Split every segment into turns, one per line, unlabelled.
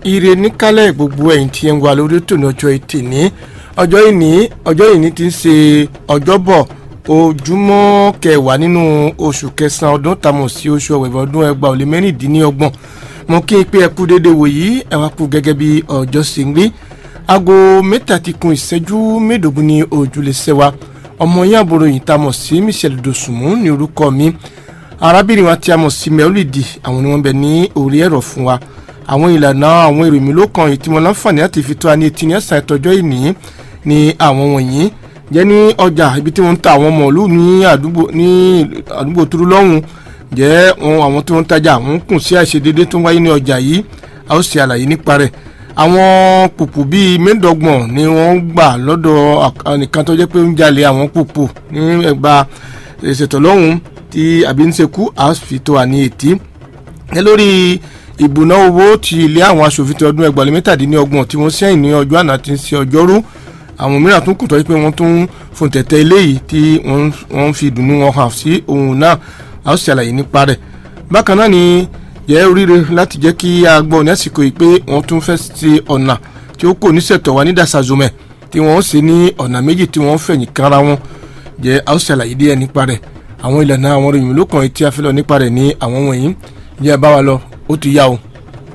ire níkálẹ̀ gbogbo ẹ̀yin tí ẹ ń wà lórí tòní ọjọ́ Ẹtì ní ọjọ́ ìní tí ń ṣe ọjọ́bọ̀ ojúmọ́ kẹwàá nínú oṣù kẹsàn-án ọdún tàmọ̀ sí oṣù ọ̀wẹ̀wẹ̀ ọdún 2026 mo kí n pé ẹ kú déédéé wòyí ẹ wá kú gẹ́gẹ́ bí ọjọ́ sì ń rí aago mẹ́ta ti kún ìṣẹ́jú mẹ́ẹ̀ẹ́dógún ní ojúlẹ̀ṣẹ̀ wa ọmọ yín àbúrò yìí tàmọ̀ sí Michelle Dosunmu ní orúkọ mi arábìnrin wa tí a mọ̀ sí Mẹ́ọ̀lìdì àwọn ni wọ́n bẹ ní orí ẹ̀rọ fún wa àwọn ìlànà àwọn èrò mi ló kàn èyí tí mo láǹfààní láti fi tó a ní etí ní ẹ̀sán ìtọ́jọ́ ìní ní àwọn wọ̀nyí jẹ́ ní ọjà ibi tí wọ́n ń ta àwọn mọ̀ọ́lù ní àdúgbò Turu lọ́hùn jẹ́ àwọn tí wọ́n ń tajà wọ́n kùn sí àìṣedéédé tó ń wáyé ní ọjà yìí a ó ṣe àlàyé nípa rẹ̀ àwọn pùpù bíi mẹ́ẹ̀ẹ́dọ́gbọ̀n ni wọ́n gbà lọ́dọ̀ nìkan tó jẹ́ pé ń jalè àwọn pùpù ní ẹgbà ìṣètò lọ́hùn tí àbí ń ṣekú a ó fi tó a ní etí lórí ìbùná owó ti ilé àwọn aṣòfin ti ọdún 2027 tí wọ́n sẹ́yìn ní ọjọ́ àná tí ń ṣe ọjọ́rú àwọn mìíràn tún kù tọ́ pé wọ́n tún fún tẹ̀tẹ̀ eléyìí tí wọ́n fi ìdùnnú wọn hàn sí ohun náà a ó ṣàlàyé nípa rẹ̀ bákan náà ni jẹ́ oríire láti jẹ́ kí a gbọ́ ní àsìkò yìí pé wọ́n tún fẹ́ ṣe ọ̀nà tí ó kò ní ṣètò wa ní Dasazomẹ tí wọ́n ṣe ní ọ̀nà méjì tí wọ́n fẹ̀yìn kanra wọn jẹ́ a ó ṣàlàyé díẹ̀ nípa rẹ̀ àwọn ìlànà àwọn ìròyìn lókàn tí a fẹ́ lọ nípa rẹ̀ ní àwọn wọ̀nyí jẹ́ bá wa lọ ó ti yá o.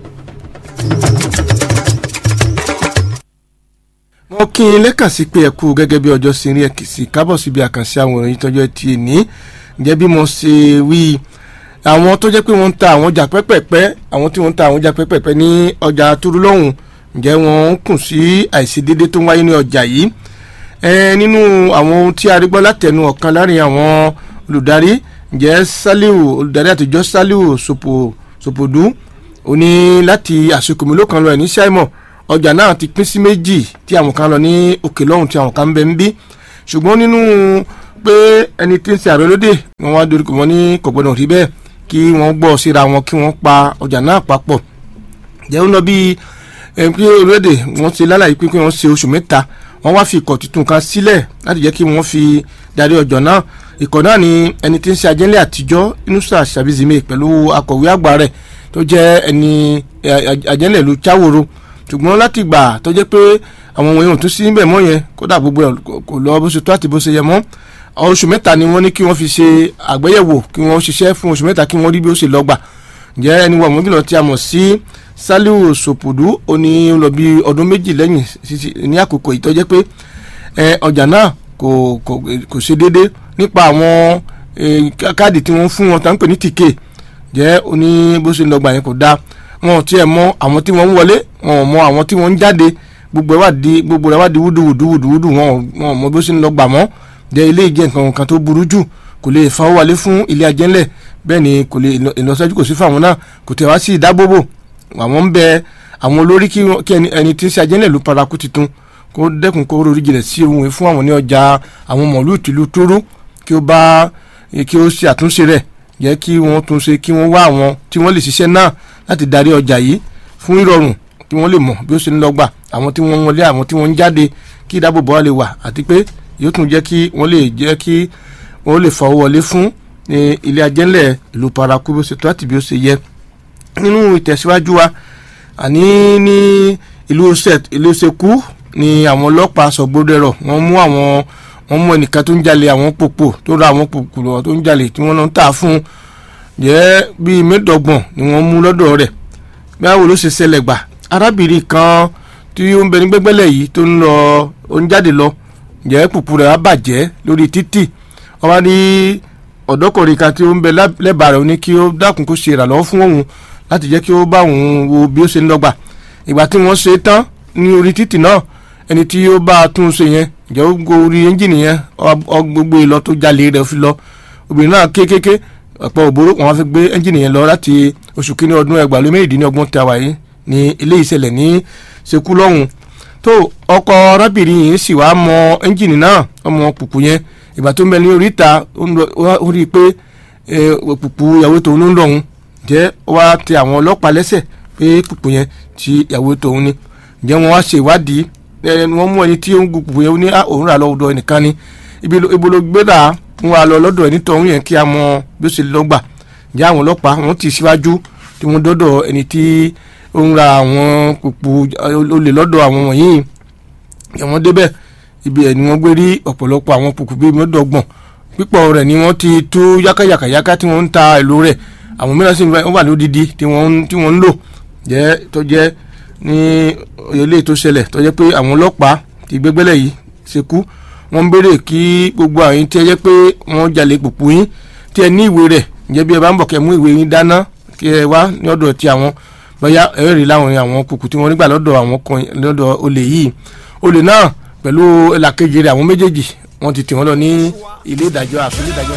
wọ́n kí n lẹ́kàn sí pé ẹ kú gẹ́gẹ́ bí ọjọ́ sí rí ẹ kì í sí kábọ̀ síbi àkànṣe àwọn ìròyìn tọ́jọ́ ti ní jẹ́ bí mo ṣe wí àwọn tó jẹ́ pé wọ́n ń ta àwọn ọjà pẹ́pẹ́pẹ́ àwọn tí wọ́n ń ta àwọn ọjà pẹ́pẹ́pẹ́ ní ọjà Turu lọ́hùn ǹjẹ́ wọ́n ń kùn sí àìṣedéédé tó ń wáyé ní ọjà yìí nínú àwọn ohun tí a rí gbọ́ látẹnu ọ̀kan láàrin àwọn olùdarí ǹjẹ́ Saliu olùdarí àtijọ́ Saliu Sopodu ó ní láti àsìkò mélòó kan lọ ẹ̀ ní Ṣáìmọ̀ ọjà náà ti pín sí méjì tí àwọn kan lọ ní òkè lọ́hùn tí àwọn kan ń bẹ ń bí ṣùgbọ́n nínú pé ẹni tí ń ṣe ààrẹ lóde wọn wá dorí kò wọ́n ní kò gbọdọ̀ rí bẹ́ẹ̀ kí wọ́n gbọ́ síra wọn kí wọ́n pa ọjà náà papọ̀ jẹ́ ó lọ bí pé orílẹ̀-èdè wọ́n ṣe lálàyé pé wọ́n ṣe oṣù mẹ́ta wọ́n wá fi ikọ̀ tuntun kan sílẹ̀ láti jẹ́ kí wọ́n fi darí ọjọ́ náà ikọ̀ náà ni ẹni tí ń ṣe ajẹ́lẹ̀ àtijọ́ Inusa Shabizime pẹ̀lú akọ̀wé àgbà rẹ̀ tó jẹ́ ẹni ajẹ́lẹ̀ ìlú Chaworo ṣùgbọ́n láti gbà tó jẹ́ pé àwọn ohun èèyàn tó sí níbẹ̀ mọ́ yẹn kódà gbogbo kò lọ bó ṣe tó àti bó ṣe yẹ mọ́ oṣù mẹ́ta ni wọ́n ní kí wọ́n fi ṣe àgbéyẹ̀wò kí wọ́n ṣiṣẹ́ fún oṣù mẹ́ta kí wọ́n rí bí ó ṣe lọ́gbà ǹjẹ́ ẹni wà mọ́gìlọ́ tí a mọ̀ sí Saliu Sopodu ó ní lọ bí ọdún méjì lẹ́yìn ní àkókò yìí tó jẹ́ pé ọjà náà kò ṣe déédéé nípa àwọn káàdì tí wọ́n fún wọn tá ń pè ní tìkè jẹ́ ó ní bó ṣe lọ́gbà yẹn kò dáa wọn ò tiẹ̀ mọ àwọn tí wọ́n ń wọlé wọn ò mọ àwọn tí wọ́n ń jáde gbogbo rẹ̀ wá di wúdúwúdú wọn ò mọ bó ṣe ń lọ gbà mọ́ jẹ́ ilé ìjẹ́ nǹkan kan tó burú jù kò lè fa owó wálé fún ilé ajẹ́lẹ̀ bẹ́ẹ̀ ni kò lè ìlọsíwájú kò sí fún àwọn náà kò tẹ̀ wá sí ìdábòbò àwọn ń bẹ àwọn olórí kí ẹni tí ń ṣe ajẹ́lẹ̀ ló paraku titun kó dẹ́kun kó rórí jìnlẹ̀ sí ohun fún àwọn ní ọjà àwọn mọ̀lú ìtìlú Turu kí ó ṣe àtúnṣe rẹ̀ jẹ́ kí wọ́n tún ṣe kí wọ́n wá àwọn tí wọ́n lè ṣiṣẹ́ náà láti darí ọjà yìí fún ìrọ̀rùn kí wọ́n lè mọ̀ bí ó ṣe ń lọ́gbà àwọn tí wọ́n ń wọlé àwọn tí wọ́n ń jáde kí ìdábòbò wa lè wà àti pé yóò tún jẹ́ kí wọ́n lè fọwọ́ wọlé fún ilé ajẹ́lẹ̀ ìlú paraku bí ó ṣe tó àti bí ó ṣe yẹ nínú ìtẹ̀síwájú wa àní ní ìlú Ṣekú ni àwọn ọlọ́pàá sọ̀gbọ́dẹ̀rọ̀ wọ́n mú ẹnìkan tó ń jalè àwọn pòpò tó ra àwọn pòpò lọ tó ń jalè tí wọ́n lọ ń tà fún jẹ́ bíi mẹ́ẹ̀ẹ́dọ́gbọ̀n ni wọ́n mú lọ́dọ̀ rẹ̀ báwo ló ṣe ṣẹlẹ̀ gbà arábìnrin kan tí ó ń bẹ ní gbẹ́gbẹ́lẹ̀ yìí tó ń jáde lọ jẹ́ pùpù rẹ̀ á bàjẹ́ lórí títì wọ́n wá ní ọ̀dọ́kùnrin kan tí ó ń bẹ lẹ́bàá rẹ̀ ó ní kí ó dákun kó ṣe ìrànlọ́wọ́ fún òun láti jẹ́ kí ó bá òun wo bí ó ṣe ń lọ́gbà ìgbà tí wọ́n ṣe tán ní orí títì náà ẹni tí ó bá tún ṣe yẹn jẹ́ ó gorí ẹ́ńjìnì yẹn gbogbo ìlọ tó jalè rẹ̀ fi lọ obìnrin náà kéékèèké ọ̀pọ̀ òbóró wọn fi gbé ẹ́ńjìnì yẹn lọ láti oṣù kínní ọdún 2026 tí a wà yìí ní ilé ìṣẹ̀lẹ̀ ní Ṣekú lọ́hùn tó ọkọ arábìnrin yìí sì wá mọ ẹ́ńjìnì náà ọmọ pùpù yẹn ìgbà tó ń bẹ ní oríta ó rí i pé pùpù ìyàwó tòun ló ń lọ́hùn jẹ́ wá tẹ àwọn ọlọ́pàá lẹ́sẹ̀ pé pùpù yẹn ti ìyàwó tòun ni jẹ́ wọ́n wá ṣe ìwádìí wọ́n mú ẹni tí ó ń gun pùpù yẹn ní òun rà lọ́wọ́ ẹnìkan ni ibo ló gbé rà ń wá lọ lọ́dọ̀ ẹni tọ̀hún yẹn kí a mọ bí ó ṣe lọ́gbà jẹ́ àwọn ọlọ́pàá wọ́n ti síwájú tí wọ́n dọ́dọ̀ ẹni tí ó ń ra àwọn pòpò olè lọ́dọ̀ àwọn wọ̀nyí àwọn débẹ̀ ibi ẹ̀ ni wọ́n gbé rí ọ̀pọ̀lọpọ̀ àwọn pòpò bíi mọ́dọ̀gbọ̀n pípọ̀ rẹ̀ ni wọ́n ti tú yákàyàkàyáká tí wọ́n ń ta èlò rẹ̀ àwọn mìíràn sì wà lódìdí tí wọ́n ń lò jẹ́ tó jẹ́ ní ilé tó ṣẹlẹ̀ tó jẹ́ pé àwọn ọlọ́pàá ti gbégbélẹ̀ yìí ṣekú wọ́n ń béèrè kí gbogbo àwọn tí ẹ jẹ́ pé wọ́n jalè pòpò yín tí ẹ ní ìwé rẹ̀ ǹjẹ́ bí ẹ bá ń bọ̀ kẹ́ mú ìwé yín dáná kí ẹ wá ní ọ̀dọ̀ ti àwọn bóyá ẹ rí láwọn pòpò tí wọ́n nígbà lọ́dọ̀ àwọn kan lọ́dọ̀ olè yìí olè náà pẹ̀lú ẹlàkejì rẹ̀ àwọn méjèèjì wọ́n ti tì wọ́n lọ ní ilé ìdájọ́ àfilé ìdájọ́